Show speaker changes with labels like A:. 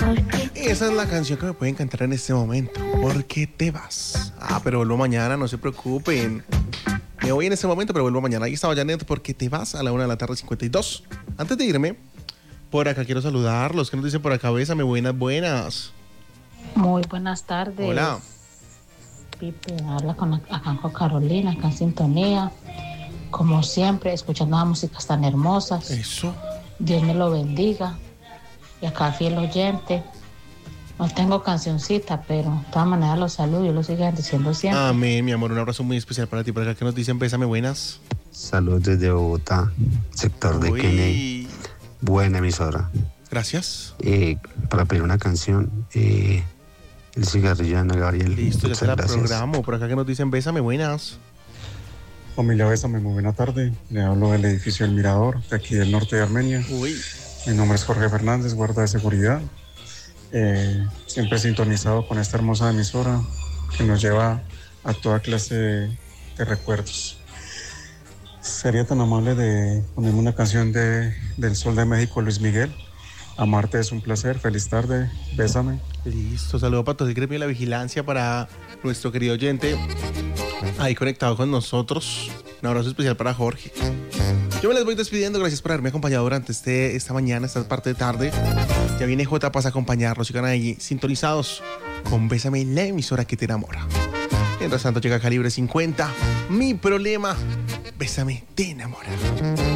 A: Esa es la canción que me pueden cantar en este momento. ¿Por qué te vas? Pero vuelvo mañana, no se preocupen. Me voy en este momento, pero vuelvo mañana. Ahí estaba Janet, ¿por qué te vas? A la 1:52 PM. Antes de irme, por acá quiero saludarlos. ¿Qué nos dicen por acá? Bésame, buenas.
B: Muy buenas tardes.
A: Hola.
B: Pipe, habla acá con Carolina, acá en sintonía. Como siempre, escuchando las músicas tan hermosas.
A: Eso.
B: Dios me lo bendiga. Y acá fiel oyente. No tengo cancioncita, pero de todas maneras los saludo y los sigo diciendo siempre.
A: Amén, mi amor. Un abrazo muy especial para ti. Por acá que nos dicen bésame, buenas.
C: Saludos desde Bogotá, sector de Kennedy. Buena emisora.
A: Gracias.
C: Para pedir una canción, El cigarrillo de Ana Gabriel.
A: Listo, ya se la
C: gracias.
A: programo. Por acá que nos dicen bésame, buenas.
D: Familia Bésame, muy buena tarde. Le hablo del edificio El Mirador, de aquí del norte de Armenia. Mi nombre es Jorge Fernández, guarda de seguridad. Siempre sintonizado con esta hermosa emisora que nos lleva a toda clase de recuerdos. Sería tan amable de ponerme una canción del Sol de México, Luis Miguel. Amarte es un placer, feliz tarde, bésame.
A: Listo, saludo para todo el gremio de la vigilancia, para nuestro querido oyente ahí conectado con nosotros. Un abrazo especial para Jorge. Yo me les voy despidiendo, gracias por haberme acompañado durante esta mañana, esta parte de tarde. Ya viene J para acompañarlos, sigan ahí sintonizados con Bésame, la emisora que te enamora. Mientras tanto llega Calibre 50, mi problema, Bésame, te enamora.